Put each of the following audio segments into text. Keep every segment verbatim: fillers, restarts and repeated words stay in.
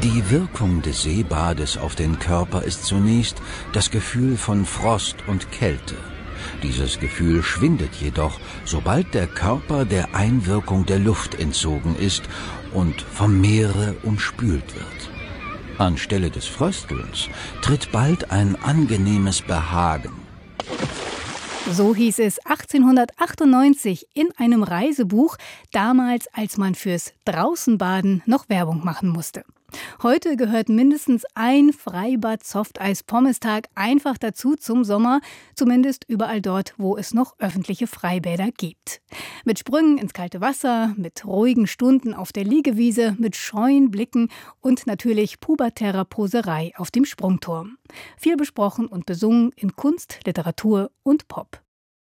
Die Wirkung des Seebades auf den Körper ist zunächst das Gefühl von Frost und Kälte. Dieses Gefühl schwindet jedoch, sobald der Körper der Einwirkung der Luft entzogen ist und vom Meere umspült wird. Anstelle des Fröstelns tritt bald ein angenehmes Behagen. So hieß es achtzehnhundertachtundneunzig in einem Reisebuch, damals als man fürs Draußenbaden noch Werbung machen musste. Heute gehört mindestens ein Freibad-Softeis-Pommes-Tag einfach dazu zum Sommer, zumindest überall dort, wo es noch öffentliche Freibäder gibt. Mit Sprüngen ins kalte Wasser, mit ruhigen Stunden auf der Liegewiese, mit scheuen Blicken und natürlich pubertärer Poserei auf dem Sprungturm. Viel besprochen und besungen in Kunst, Literatur und Pop.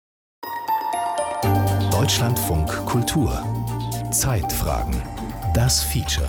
Deutschlandfunk Kultur. Zeitfragen. Das Feature.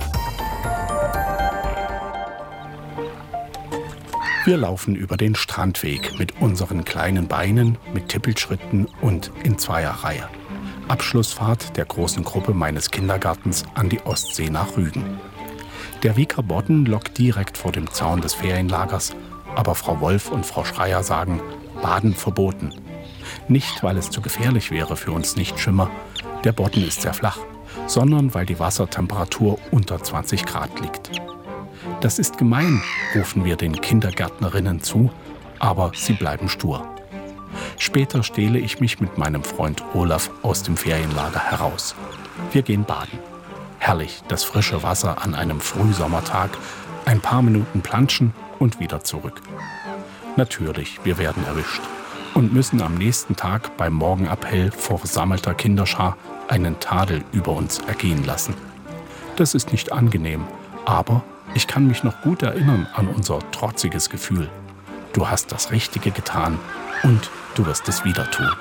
Wir laufen über den Strandweg mit unseren kleinen Beinen, mit Tippelschritten und in Zweierreihe. Abschlussfahrt der großen Gruppe meines Kindergartens an die Ostsee nach Rügen. Der Wieker Bodden lockt direkt vor dem Zaun des Ferienlagers, aber Frau Wolf und Frau Schreier sagen, Baden verboten. Nicht, weil es zu gefährlich wäre für uns Nichtschwimmer, der Bodden ist sehr flach, sondern weil die Wassertemperatur unter zwanzig Grad liegt. Das ist gemein, rufen wir den Kindergärtnerinnen zu, aber sie bleiben stur. Später stehle ich mich mit meinem Freund Olaf aus dem Ferienlager heraus. Wir gehen baden. Herrlich, das frische Wasser an einem Frühsommertag, ein paar Minuten planschen und wieder zurück. Natürlich, wir werden erwischt und müssen am nächsten Tag beim Morgenappell vor versammelter Kinderschar einen Tadel über uns ergehen lassen. Das ist nicht angenehm, aber ich kann mich noch gut erinnern an unser trotziges Gefühl. Du hast das Richtige getan und du wirst es wieder tun.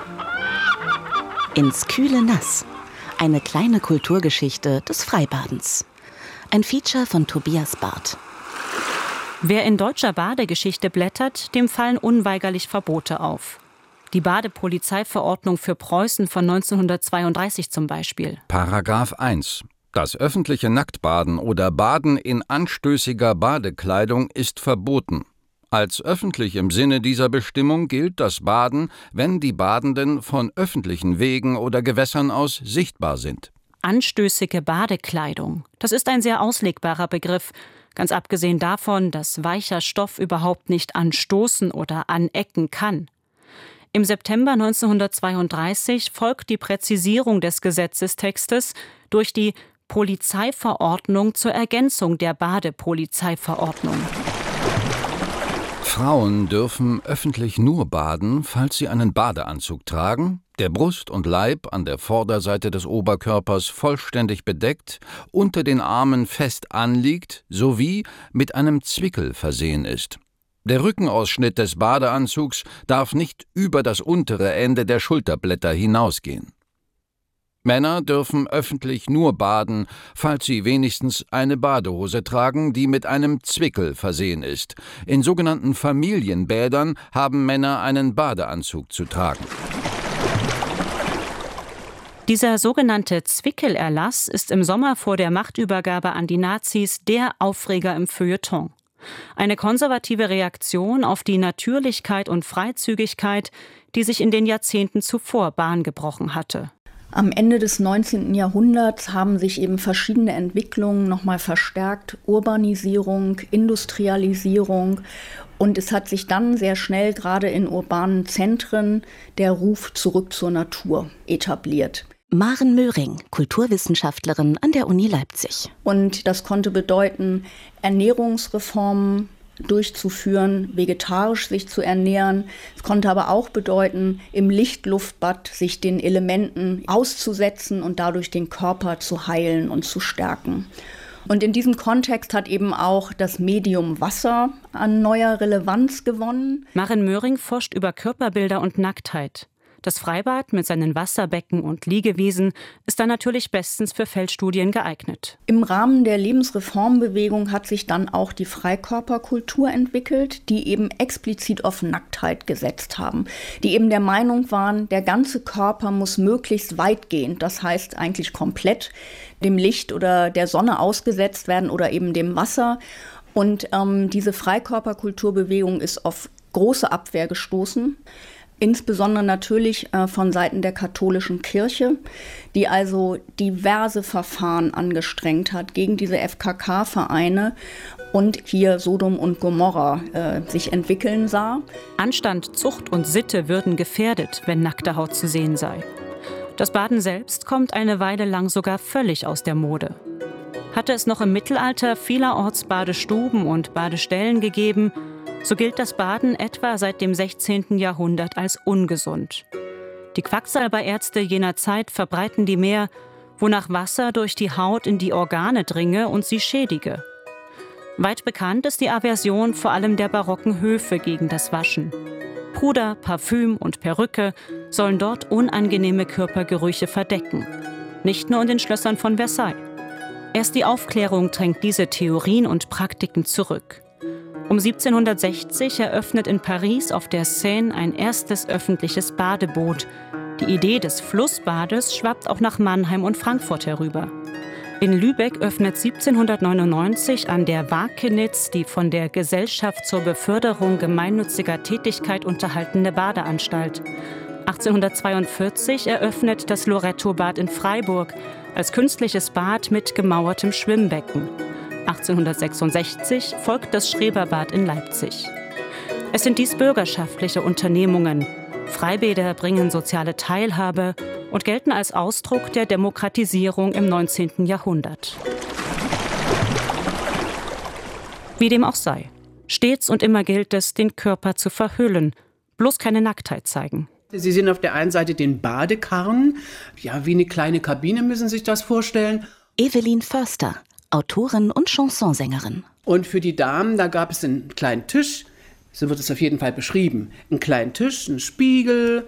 Ins kühle Nass. Eine kleine Kulturgeschichte des Freibadens. Ein Feature von Tobias Barth. Wer in deutscher Badegeschichte blättert, dem fallen unweigerlich Verbote auf. Die Badepolizeiverordnung für Preußen von neunzehnhundertzweiunddreißig zum Beispiel. Paragraph eins. Das öffentliche Nacktbaden oder Baden in anstößiger Badekleidung ist verboten. Als öffentlich im Sinne dieser Bestimmung gilt das Baden, wenn die Badenden von öffentlichen Wegen oder Gewässern aus sichtbar sind. Anstößige Badekleidung, das ist ein sehr auslegbarer Begriff. Ganz abgesehen davon, dass weicher Stoff überhaupt nicht anstoßen oder anecken kann. Im September neunzehnhundertzweiunddreißig folgt die Präzisierung des Gesetzestextes durch die Polizeiverordnung zur Ergänzung der Badepolizeiverordnung. Frauen dürfen öffentlich nur baden, falls sie einen Badeanzug tragen, der Brust und Leib an der Vorderseite des Oberkörpers vollständig bedeckt, unter den Armen fest anliegt sowie mit einem Zwickel versehen ist. Der Rückenausschnitt des Badeanzugs darf nicht über das untere Ende der Schulterblätter hinausgehen. Männer dürfen öffentlich nur baden, falls sie wenigstens eine Badehose tragen, die mit einem Zwickel versehen ist. In sogenannten Familienbädern haben Männer einen Badeanzug zu tragen. Dieser sogenannte Zwickelerlass ist im Sommer vor der Machtübergabe an die Nazis der Aufreger im Feuilleton. Eine konservative Reaktion auf die Natürlichkeit und Freizügigkeit, die sich in den Jahrzehnten zuvor Bahn gebrochen hatte. Am Ende des neunzehnten Jahrhunderts haben sich eben verschiedene Entwicklungen nochmal verstärkt. Urbanisierung, Industrialisierung. Und es hat sich dann sehr schnell, gerade in urbanen Zentren, der Ruf zurück zur Natur etabliert. Maren Möhring, Kulturwissenschaftlerin an der Uni Leipzig. Und das konnte bedeuten, Ernährungsreformen durchzuführen, vegetarisch sich zu ernähren. Es konnte aber auch bedeuten, im Lichtluftbad sich den Elementen auszusetzen und dadurch den Körper zu heilen und zu stärken. Und in diesem Kontext hat eben auch das Medium Wasser an neuer Relevanz gewonnen. Maren Möhring forscht über Körperbilder und Nacktheit. Das Freibad mit seinen Wasserbecken und Liegewiesen ist dann natürlich bestens für Feldstudien geeignet. Im Rahmen der Lebensreformbewegung hat sich dann auch die Freikörperkultur entwickelt, die eben explizit auf Nacktheit gesetzt haben, die eben der Meinung waren, der ganze Körper muss möglichst weitgehend, das heißt eigentlich komplett, dem Licht oder der Sonne ausgesetzt werden oder eben dem Wasser. Und ähm, diese Freikörperkulturbewegung ist auf große Abwehr gestoßen. Insbesondere natürlich äh, von Seiten der katholischen Kirche, die also diverse Verfahren angestrengt hat gegen diese F K K-Vereine und hier Sodom und Gomorra äh, sich entwickeln sah. Anstand, Zucht und Sitte würden gefährdet, wenn nackte Haut zu sehen sei. Das Baden selbst kommt eine Weile lang sogar völlig aus der Mode. Hatte es noch im Mittelalter vielerorts Badestuben und Badestellen gegeben, so gilt das Baden etwa seit dem sechzehnten Jahrhundert als ungesund. Die Quacksalberärzte jener Zeit verbreiten die Mehr, wonach Wasser durch die Haut in die Organe dringe und sie schädige. Weit bekannt ist die Aversion vor allem der barocken Höfe gegen das Waschen. Puder, Parfüm und Perücke sollen dort unangenehme Körpergerüche verdecken. Nicht nur in den Schlössern von Versailles. Erst die Aufklärung drängt diese Theorien und Praktiken zurück. Um siebzehnhundertsechzig eröffnet in Paris auf der Seine ein erstes öffentliches Badeboot. Die Idee des Flussbades schwappt auch nach Mannheim und Frankfurt herüber. In Lübeck öffnet siebzehnhundertneunundneunzig an der Wakenitz die von der Gesellschaft zur Beförderung gemeinnütziger Tätigkeit unterhaltene Badeanstalt. achtzehnhundertzweiundvierzig eröffnet das Loretto-Bad in Freiburg als künstliches Bad mit gemauertem Schwimmbecken. achtzehnhundertsechsundsechzig folgt das Schreberbad in Leipzig. Es sind dies bürgerschaftliche Unternehmungen. Freibäder bringen soziale Teilhabe und gelten als Ausdruck der Demokratisierung im neunzehnten Jahrhundert. Wie dem auch sei. Stets und immer gilt es, den Körper zu verhüllen, bloß keine Nacktheit zeigen. Sie sehen auf der einen Seite den Badekarren, ja, wie eine kleine Kabine müssen Sie sich das vorstellen. Evelyn Förster, Autorin und Chansonsängerin. Und für die Damen, da gab es einen kleinen Tisch, so wird es auf jeden Fall beschrieben. Einen kleinen Tisch, einen Spiegel,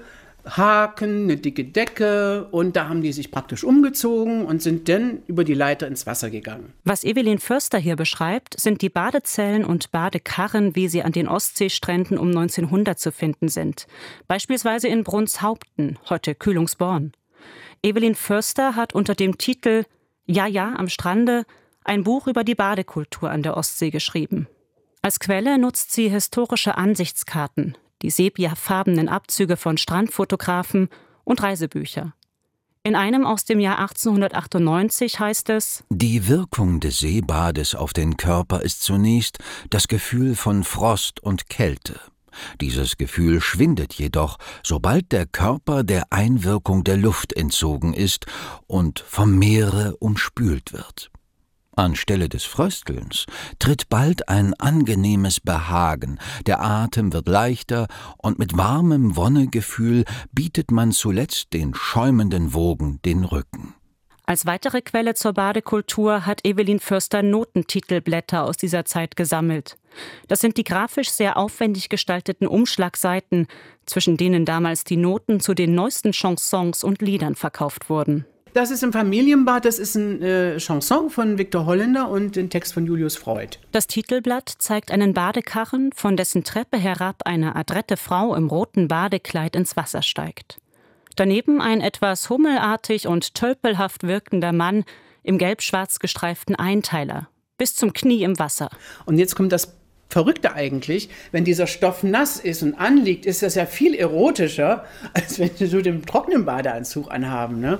Haken, eine dicke Decke und da haben die sich praktisch umgezogen und sind dann über die Leiter ins Wasser gegangen. Was Evelyn Förster hier beschreibt, sind die Badezellen und Badekarren, wie sie an den Ostseestränden um neunzehnhundert zu finden sind. Beispielsweise in Brunshaupten, heute Kühlungsborn. Evelyn Förster hat unter dem Titel »Ja, ja, am Strande« ein Buch über die Badekultur an der Ostsee geschrieben. Als Quelle nutzt sie historische Ansichtskarten, die sepiafarbenen Abzüge von Strandfotografen und Reisebücher. In einem aus dem Jahr achtzehnhundertachtundneunzig heißt es: Die Wirkung des Seebades auf den Körper ist zunächst das Gefühl von Frost und Kälte. Dieses Gefühl schwindet jedoch, sobald der Körper der Einwirkung der Luft entzogen ist und vom Meere umspült wird. Anstelle des Fröstelns tritt bald ein angenehmes Behagen, der Atem wird leichter und mit warmem Wonnegefühl bietet man zuletzt den schäumenden Wogen den Rücken. Als weitere Quelle zur Badekultur hat Evelyn Förster Notentitelblätter aus dieser Zeit gesammelt. Das sind die grafisch sehr aufwendig gestalteten Umschlagseiten, zwischen denen damals die Noten zu den neuesten Chansons und Liedern verkauft wurden. Das ist im Familienbad, das ist ein äh, Chanson von Viktor Holländer und ein Text von Julius Freud. Das Titelblatt zeigt einen Badekarren, von dessen Treppe herab eine adrette Frau im roten Badekleid ins Wasser steigt. Daneben ein etwas hummelartig und tölpelhaft wirkender Mann im gelb-schwarz gestreiften Einteiler, bis zum Knie im Wasser. Und jetzt kommt das Verrückte eigentlich, wenn dieser Stoff nass ist und anliegt, ist das ja viel erotischer, als wenn sie so den trockenen Badeanzug anhaben. Ne?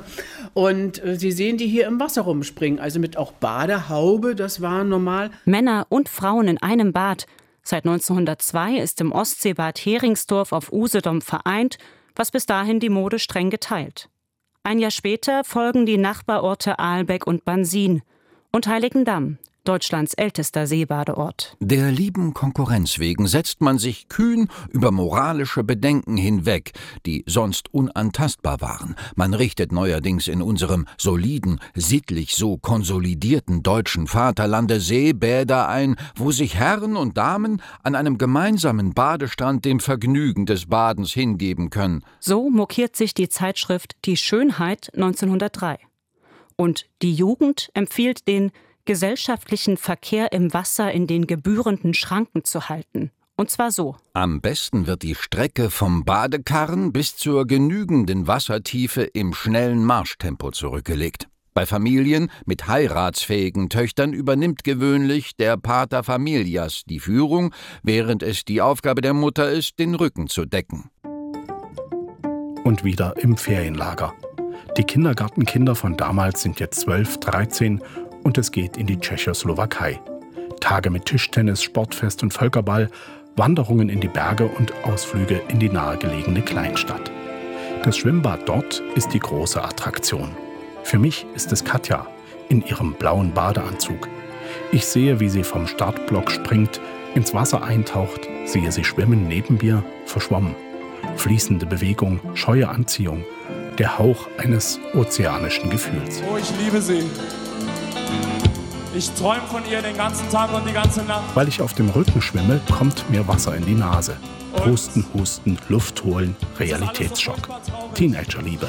Und äh, Sie sehen die hier im Wasser rumspringen, also mit auch Badehaube, das war normal. Männer und Frauen in einem Bad. Seit neunzehnhundertzwei ist im Ostseebad Heringsdorf auf Usedom vereint, was bis dahin die Mode streng geteilt. Ein Jahr später folgen die Nachbarorte Aalbeck und Bansin und Heiligendamm, Deutschlands ältester Seebadeort. Der lieben Konkurrenz wegen setzt man sich kühn über moralische Bedenken hinweg, die sonst unantastbar waren. Man richtet neuerdings in unserem soliden, sittlich so konsolidierten deutschen Vaterlande Seebäder ein, wo sich Herren und Damen an einem gemeinsamen Badestrand dem Vergnügen des Badens hingeben können. So mokiert sich die Zeitschrift Die Schönheit neunzehnhundertdrei. Und die Jugend empfiehlt den gesellschaftlichen Verkehr im Wasser in den gebührenden Schranken zu halten. Und zwar so. Am besten wird die Strecke vom Badekarren bis zur genügenden Wassertiefe im schnellen Marschtempo zurückgelegt. Bei Familien mit heiratsfähigen Töchtern übernimmt gewöhnlich der Pater Familias die Führung, während es die Aufgabe der Mutter ist, den Rücken zu decken. Und wieder im Ferienlager. Die Kindergartenkinder von damals sind jetzt zwölf, dreizehn und es geht in die Tschechoslowakei. Tage mit Tischtennis, Sportfest und Völkerball, Wanderungen in die Berge und Ausflüge in die nahegelegene Kleinstadt. Das Schwimmbad dort ist die große Attraktion. Für mich ist es Katja in ihrem blauen Badeanzug. Ich sehe, wie sie vom Startblock springt, ins Wasser eintaucht, sehe sie schwimmen neben mir, verschwommen. Fließende Bewegung, scheue Anziehung, der Hauch eines ozeanischen Gefühls. Oh, ich liebe sie. Ich träume von ihr den ganzen Tag und die ganze Nacht. Weil ich auf dem Rücken schwimme, kommt mir Wasser in die Nase. Husten, Husten, Luft holen, Realitätsschock. Teenagerliebe.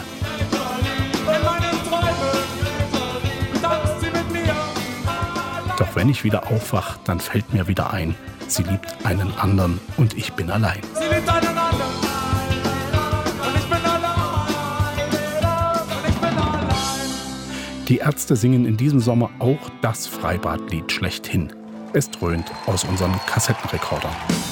Doch wenn ich wieder aufwach, dann fällt mir wieder ein, sie liebt einen anderen und ich bin allein. Sie liebt einen anderen. Und ich bin allein. Und ich bin allein. Die Ärzte singen in diesem Sommer auch das Freibadlied schlechthin. Es dröhnt aus unseren Kassettenrekordern.